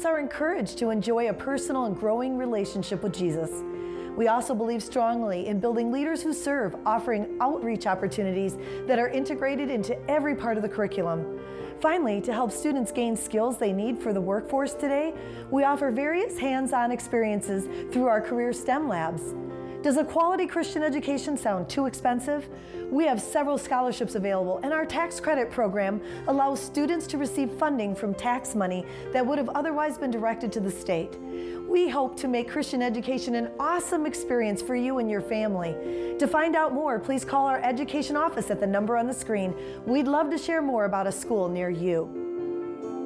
students are encouraged to enjoy a personal and growing relationship with Jesus. We also believe strongly in building leaders who serve, offering outreach opportunities that are integrated into every part of the curriculum. Finally, to help students gain skills they need for the workforce today, we offer various hands-on experiences through our career STEM labs. Does a quality Christian education sound too expensive? We have several scholarships available, and our tax credit program allows students to receive funding from tax money that would have otherwise been directed to the state. We hope to make Christian education an awesome experience for you and your family. To find out more, please call our education office at the number on the screen. We'd love to share more about a school near you.